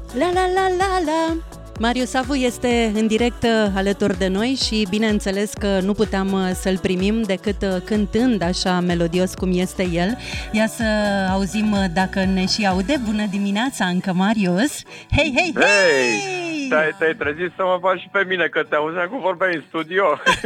La la la la la! Marius Savu este în direct alături de noi și bineînțeles că nu puteam să-l primim decât cântând așa melodios cum este el. Ia să auzim dacă ne și aude. Bună dimineața încă, Marius! Hei, hei, hei! Te-ai trezit să mă faci și pe mine, că te auzeam cum vorbeai în studio.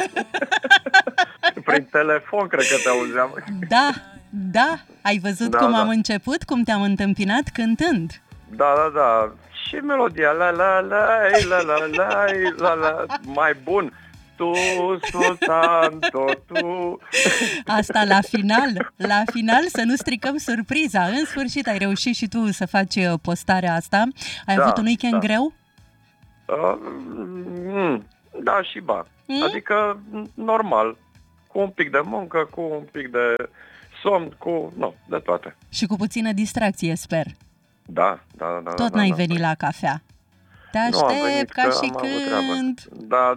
Prin telefon cred că te auzeam. Da. Ai văzut cum am început? Cum te-am întâmpinat cântând? Da. Și melodia la la la la la la la la, mai bun. Tu, sultan, tu. Asta la final să nu stricăm surpriza. În sfârșit ai reușit și tu să faci postarea asta. Ai avut un weekend greu? Da și ba. Adică normal. Cu un pic de muncă, cu un pic de somn, de toate. Și cu puțină distracție, sper. Da. Tot n-ai venit la cafea. Te aștept ca și când. Da.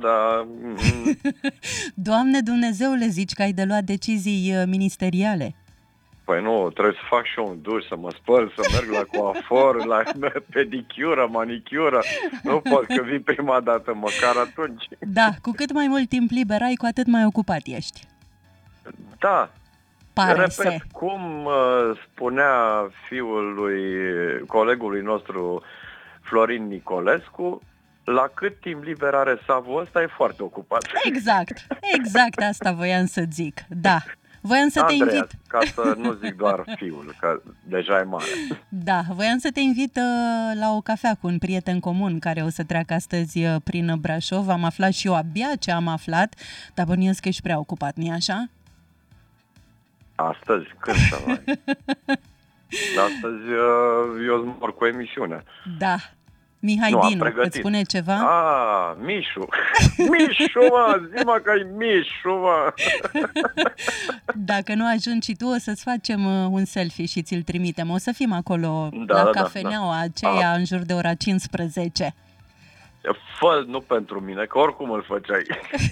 Doamne Dumnezeule, zici că ai de luat decizii ministeriale. Păi nu, trebuie să fac și un duș, să mă spăl, să merg la coafor, la pedicură, manicură. Nu pot, că vin prima dată, măcar atunci. Da, cu cât mai mult timp liber ai, cu atât mai ocupat ești. Da. Repet, cum spunea colegului nostru Florin Nicolescu, la cât timp liber are Savu ăsta, e foarte ocupat. Exact asta voiam să zic, da. Voiam să te invit. Ca să nu zic doar fiul, că deja e mare. Da, voiam să te invit la o cafea cu un prieten comun care o să treacă astăzi prin Brașov. Am aflat și eu abia ce am aflat, dar bănuiesc că ești prea ocupat, nu-i așa? Astăzi? Când să mai? Astăzi eu mor cu emisiunea. Da. Mihai Dinu, îți spune ceva? Mișu, mă, zi-mă că-i Mișu, mă. Dacă nu ajungi și tu, o să-ți facem un selfie și ți-l trimitem. O să fim acolo la cafeneaua aceea în jur de ora 15. Fă, nu pentru mine, că oricum îl făceai.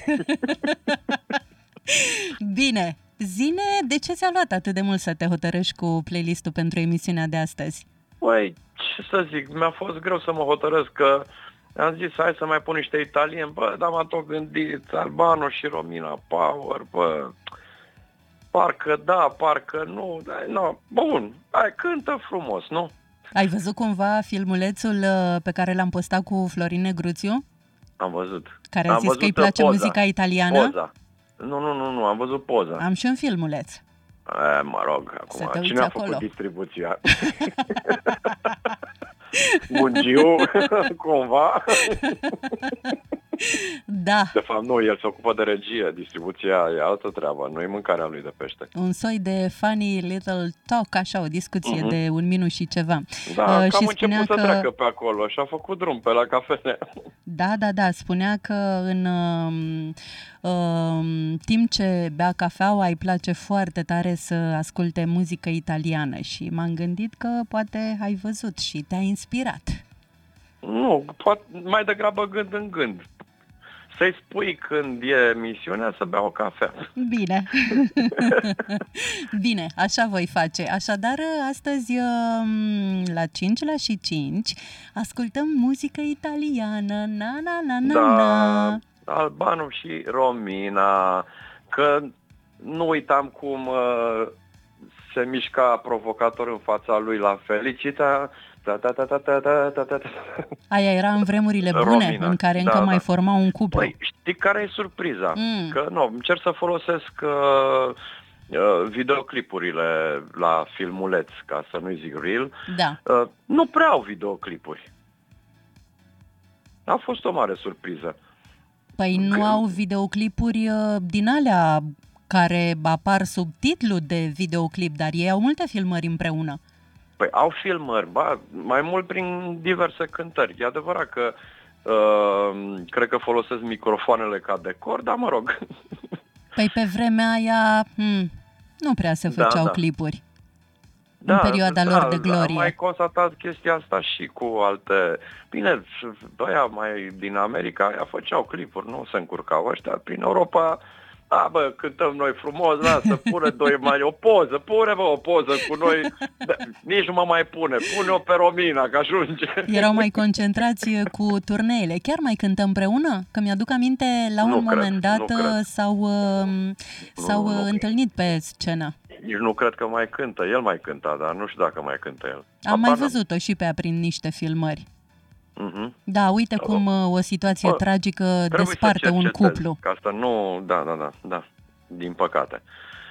Bine, zi-ne de ce ți-a luat atât de mult să te hotărăști cu playlistul pentru emisiunea de astăzi? Păi, ce să zic, mi-a fost greu să mă hotărăsc, că am zis, hai să mai pun niște italieni, dar m-am tot gândit, Albano și Romina Power, parcă da, parcă nu, bun, hai, cântă frumos, nu? Ai văzut cumva filmulețul pe care l-am postat cu Florin Negruțiu? Am văzut. Care a zis că îi place muzica italiană? Poza. Nu, am văzut poza. Am și un filmuleț. Mă rog, acum, cine a făcut distribuția? Bungiu, cumva. Da. De fapt, nu, el se ocupă de regie, distribuția e altă treabă, nu e mâncarea lui de pește. Un soi de funny little talk, așa, o discuție de un minut și ceva. Da, cam început să treacă pe acolo și a făcut drum pe la cafene. Da, spunea că în timp ce bea cafeaua îi place foarte tare să asculte muzică italiană și m-am gândit că poate ai văzut și te-a inspirat. Nu, poate mai degrabă gând în gând. Să-i spui când e emisiunea să bea o cafea. Bine, așa voi face. Așadar, astăzi la 5 ascultăm muzică italiană. Na. Albano și Romina, că nu uitam cum se mișca provocator în fața lui la Felicita. Aia era în vremurile bune, Romina, în care încă mai forma un cuplu. Păi, știi care e surpriza? Că încerc să folosesc videoclipurile la filmuleț, ca să nu-i zic reel. Da. Nu prea au videoclipuri. A fost o mare surpriză. Păi nu au videoclipuri din alea care apar sub titlu de videoclip, dar ei au multe filmări împreună. Păi au filmări, mai mult prin diverse cântări. E adevărat că cred că folosesc microfoanele ca decor, dar mă rog. Păi pe vremea aia nu prea se făceau clipuri. În perioada lor de glorie. Am mai constatat chestia asta și cu alte... Bine, ăia mai din America făceau clipuri, nu se încurcau ăștia. Prin Europa A, bă, cântăm noi frumos, lasă, pune doi mani, o poză, pune, bă, o poză cu noi. Da, nici nu mă mai pune-o pe Romina, că ajunge. Erau mai concentrați cu turneele. Chiar mai cântăm împreună? Că mi-aduc aminte, la un moment dat s-au întâlnit pe scenă. Nici nu cred că mai cântă. El mai cânta, dar nu știu dacă mai cântă el. Am mai văzut-o și pe ea prin niște filmări. Da, uite cum o situație tragică desparte un cuplu. Că asta nu... Da. Din păcate.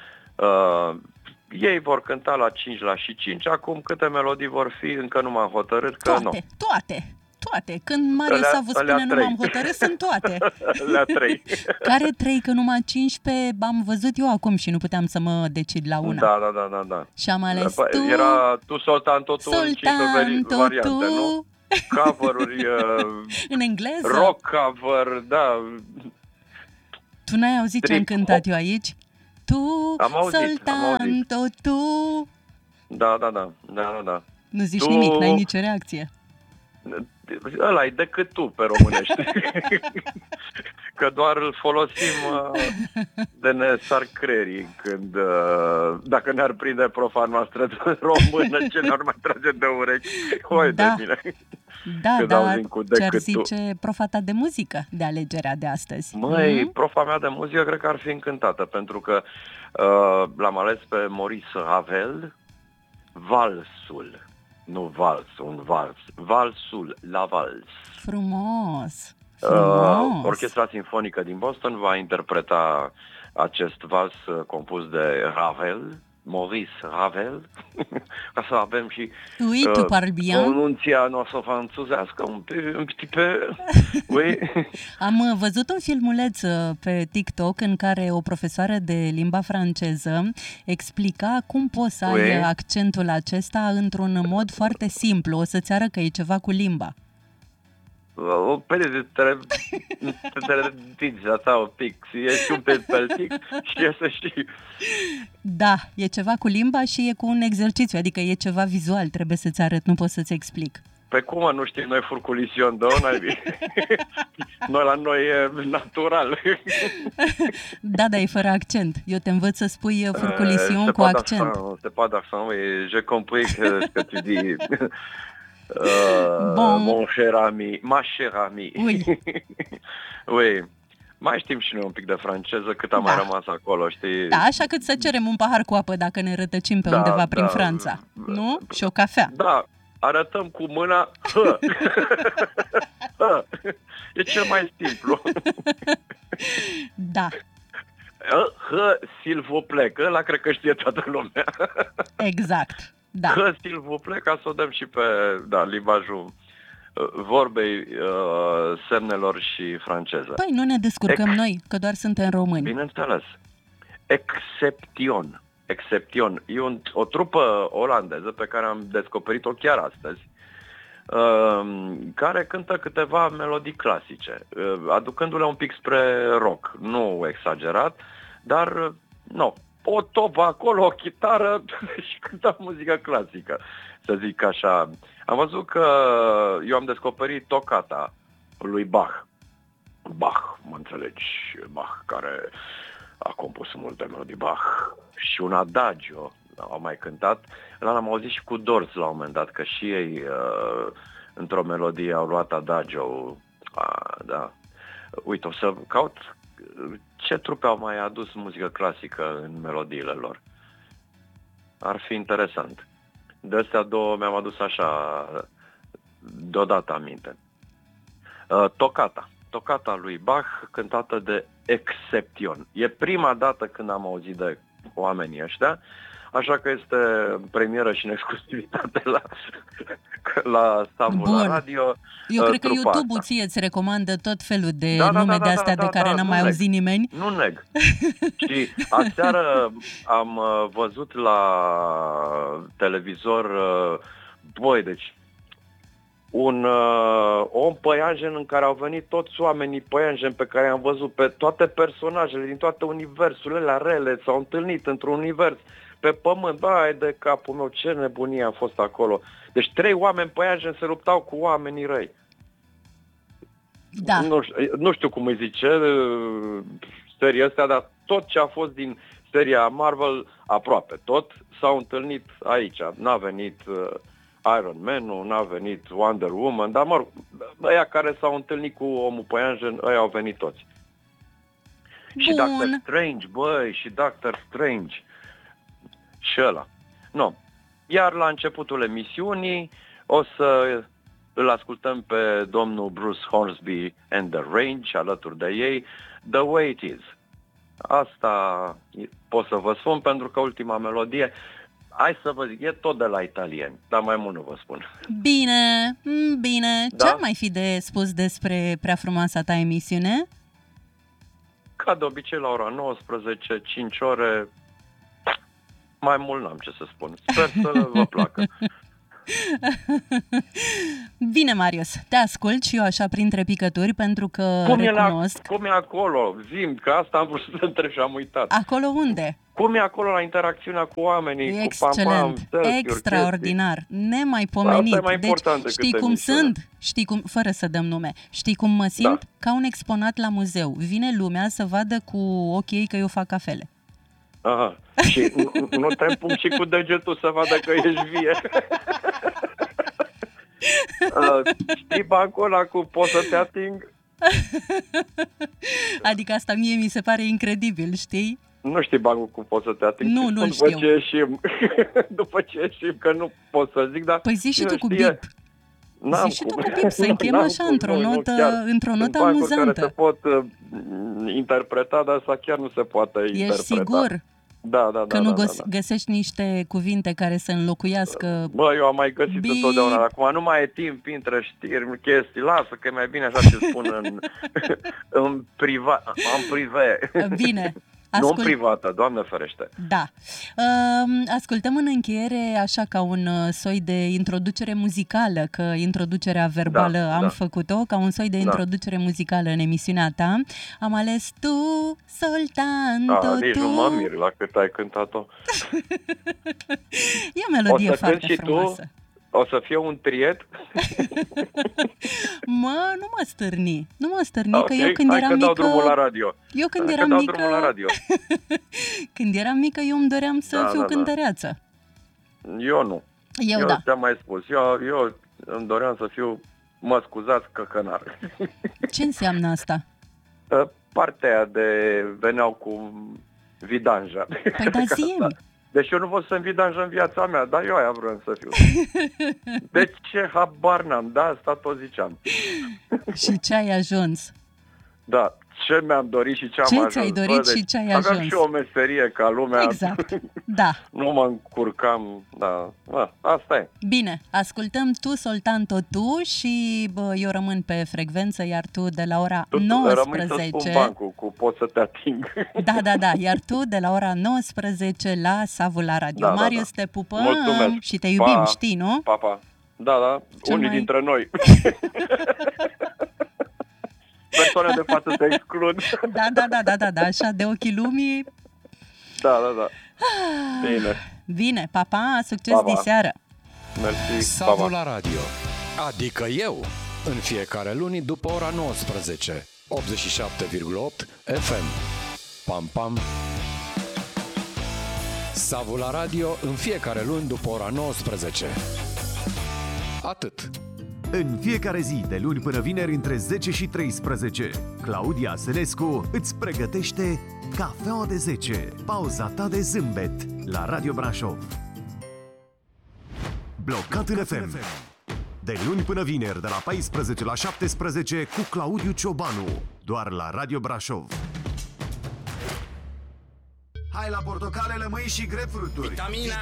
Ei vor cânta la 5 la și 5. Acum câte melodii vor fi, încă nu m-am hotărât că Toate. Când Mario Savu spune nu m-am hotărât, sunt toate. La 3. Care 3? Că numai 15 am văzut eu acum și nu puteam să mă decid la una. Da. Și am ales tu. Era tu Soltanto tu în 5 variante, nu? Cover-uri în engleză? Rock cover, da. Tu n-ai auzit ce am cântat eu aici? Tu, Soltanto, tu. Da. Nu zici nimic, n-ai nicio reacție. Ăla e decât tu pe românești. Că doar îl folosim de ne sar creierii când, dacă ne-ar prinde profa noastră română, ce ne-ar mai trage de urechi. De mine. Da, ce-ar zice profa ta de muzică de alegerea de astăzi? Măi, profa mea de muzică cred că ar fi încântată, pentru că l-am ales pe Maurice Ravel, Valsul. Nu vals, un vals. Valsul, la vals. Frumos. Orchestra Sinfonică din Boston va interpreta acest vals compus de Ravel, Maurice Ravel, ca să avem și tu parles bien. Pronunția noastră franțuzească un petit peu. Oui. Am văzut un filmuleț pe TikTok în care o profesoară de limba franceză explica cum poți să ai accentul acesta într-un mod foarte simplu. O să-ți arăt că e ceva cu limba. Te ridici asta un pic, ești un peltic și e să știi. Da, e ceva cu limba și e cu un exercițiu, adică e ceva vizual, trebuie să-ți arăt, nu pot să-ți explic. Pe cum nu știm noi furculision, noi la noi e natural. Da, e fără accent. Eu te învăț să spui furculision cu accent. C'est pas d'accent, mais j'ai compris ce que tu dis. Mon cher ami, ma chère ami. Oui. Mai știm și noi un pic de franceză, cât am mai rămas acolo, știi? Da, așa cât să cerem un pahar cu apă dacă ne rătăcim pe undeva prin Franța, nu? Și o cafea. Da, arătăm cu mâna. E cel mai simplu. Da. S'il vous plaît, că ăla cred că știe toată lumea. Exact. Da. S'il vous plaît, ca să o dăm și pe limbajul vorbei, semnelor și franceză. Păi nu ne descurcăm noi, că doar suntem români. Bineînțeles. Exception. E o trupă olandeză pe care am descoperit-o chiar astăzi, care cântă câteva melodii clasice, aducându-le un pic spre rock. Nu exagerat, dar o topă acolo, o chitară și cânta muzică clasică, să zic așa. Am văzut că eu am descoperit Toccata lui Bach, mă înțelegi, Bach, care a compus multe melodii, Bach, și un adagio au mai cântat. L-am auzit și cu Doors la un moment dat, că și ei într-o melodie au luat adagio. Da. Uite, o să caut ce trupe au mai adus muzică clasică în melodiile lor. Ar fi interesant. De astea două mi-am adus așa deodată aminte. Toccata lui Bach, cântată de Exception. E prima dată când am auzit de oamenii ăștia, așa că este premieră și în exclusivitate la Stavul la radio. Eu cred că YouTube-ul ție îți recomandă tot felul de nume de astea de care n-am mai auzit nimeni. Nu neg. Și aseară am văzut la televizor, deci un om păianjen în care au venit toți oamenii păianjeni pe care am văzut, pe toate personajele din toate universurile rele, s-au întâlnit într-un univers pe pământ. Bai de capul meu, ce nebunie a fost acolo. Deci 3 oameni păianjeni se luptau cu oamenii răi. Da. Nu știu cum îi zice seria astea, dar tot ce a fost din seria Marvel, aproape tot, s-au întâlnit aici. N-a venit Iron Man-ul, n-a venit Wonder Woman, dar mă rog, ăia care s-au întâlnit cu omul păianjen, ăia au venit toți. Bun. Și Doctor Strange, băi, și Doctor Strange. Și ăla. No. Iar la începutul emisiunii o să îl ascultăm pe domnul Bruce Hornsby and the Range, alături de ei, The Way It Is. Asta pot să vă spun, pentru că ultima melodie, hai să vă zic, e tot de la italieni, dar mai mult nu vă spun. Bine, bine. Da? Ce ar mai fi de spus despre prea frumoasa ta emisiune? Ca de obicei, la ora 19, 5 ore, mai mult n-am ce să spun. Sper să vă placă. Bine, Marius, te ascult și eu așa printre picături, pentru că recunosc... Cum e acolo? Zi-mi, că asta am vrut să întreb și am uitat. Acolo unde? Cum e acolo la interacțiunea cu oamenii, Excelent, cu pam-pam, extraordinar, nemaipomenit. Asta e mai important deci, știi cum sunt? Fără să dăm nume, știi cum mă simt? Da. Ca un exponat la muzeu. Vine lumea să vadă cu ochii ei că eu fac cafele. Aha. Și nu te împung și cu degetul să vadă că ești vie. Știi bancul ăla cu poți să te ating? Adică asta mie mi se pare incredibil, știi? Nu știi bancul cu poți să te ating? Nu știu. După ce ieșim, că nu pot să zic, dar... Păi zi și tu cu bip. Zi și tu cu bip, să închem așa într-o notă amuzantă. Care se pot interpreta, dar asta chiar nu se poate interpreta. Ești sigur? Da. Că nu găsești niște cuvinte care să înlocuiască... Bă, eu am mai găsit întotdeauna. Acum nu mai e timp, intră știri, chestii. Lasă că e mai bine așa ce spun în privat. Am prive. Bine. Nu în privată, Doamne ferește. Da. Ascultăm în încheiere, așa ca un soi de introducere muzicală, că introducerea verbală am făcut-o, ca un soi de introducere muzicală în emisiunea ta. Am ales Tu, Soltanto, nici Tu. Nu mă mir la cât ai cântat-o. E o melodie foarte frumoasă. O să fie un triet? Nu mă stârni, okay, că eu când eram mică... dau drumul la radio. Eu când eram mică... Când eram mică, eu îmi doream să fiu cântăreață. Eu nu. Eu da. Ți-am mai spus. Eu îmi doream să fiu, mă scuzați, căcănar. Ce înseamnă asta? Partea aia de veneau cu vidanja. Păi da, zi-mi. Deci eu nu pot să-mi vidanjă în viața mea, dar eu aia vreau să fiu. De ce habar n-am? Da, asta tot ziceam. Și ce ai ajuns? Da, ce mi-am dorit și ce am ajuns. Ce ți-ai dorit și ce ai ajuns? Aveam și o meserie ca lumea. Exact, da. Nu mă încurcam, da. Asta e. Bine, ascultăm Tu, Soltanto, Tu și eu rămân pe frecvență, iar tu de la ora 19... Rămâi să spun bancul cu poți să te ating. Da, iar tu de la ora 19 la Savul la Radio. Marius, te pupăm. Mulțumesc. Și te iubim, știi, nu? Pa. Da, unii dintre noi. Persoane de față te exclud. Da, așa, de ochii lumii. Da. Bine, pa, succes diseară. Mersi, Savul la Radio, adică eu, în fiecare luni după ora 19, 87,8 FM. Pam. Savul la Radio, în fiecare luni după ora 19. Atât. În fiecare zi, de luni până vineri, între 10 și 13, Claudia Sănescu îți pregătește Cafeaua de 10, pauza ta de zâmbet, la Radio Brașov. Blocat în FM. De luni până vineri, de la 14 la 17, cu Claudiu Ciobanu, doar la Radio Brașov. Hai la portocale, lămâi și grapefruituri.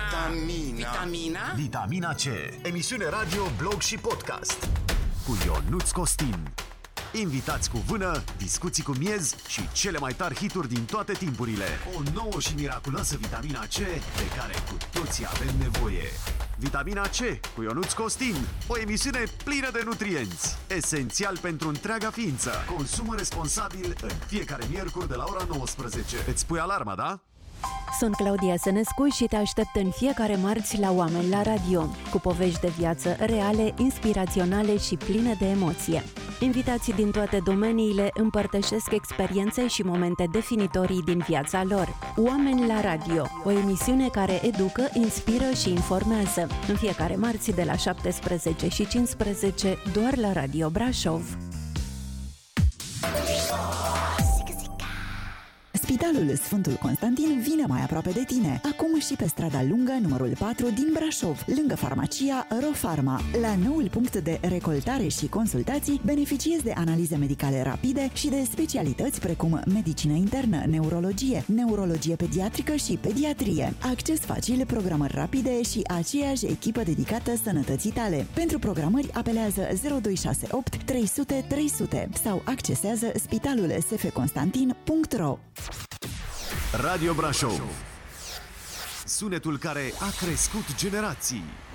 Vitamina C. Emisiune radio, blog și podcast. Cu Ionuț Costin. Invitați cu vână, discuții cu miez și cele mai tari hituri din toate timpurile. O nouă și miraculoasă vitamina C de care cu toții avem nevoie. Vitamina C cu Ionuț Costin. O emisiune plină de nutrienți. Esențial pentru întreaga ființă. Consumă responsabil în fiecare miercuri de la ora 19. Îți pui alarma, da? Sunt Claudia Sănescu și te aștept în fiecare marți la Oameni la Radio, cu povești de viață reale, inspiraționale și pline de emoție. Invitații din toate domeniile împărtășesc experiențe și momente definitorii din viața lor. Oameni la radio, o emisiune care educă, inspiră și informează. În fiecare marți de la 17:15 doar la Radio Brașov. Spitalul Sfântul Constantin vine mai aproape de tine, acum și pe strada lungă numărul 4 din Brașov, lângă farmacia RoPharma. La noul punct de recoltare și consultații beneficiezi de analize medicale rapide și de specialități precum medicină internă, neurologie, neurologie pediatrică și pediatrie. Acces facil, programări rapide și aceeași echipă dedicată sănătății tale. Pentru programări apelează 0268 300 300 sau accesează spitalulsfconstantin.ro. Radio Brașov. Sunetul care a crescut generații.